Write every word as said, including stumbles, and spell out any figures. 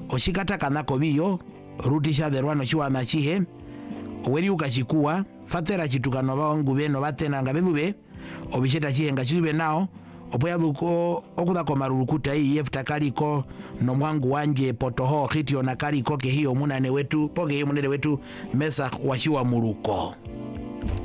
oshikata kanako biyo rutisha derwano chiwa machihe weri ukachikuwa fatera chitukano bawangu beno batenanga bedube obisheta chihenga chizube nao opoya duko okuda komarurukuta hii yefuta kaliko no mwangu wanje potoho hitio na kaliko ke hiyo munane wetu poke hiyo munene wetu mesa washiwa muruko.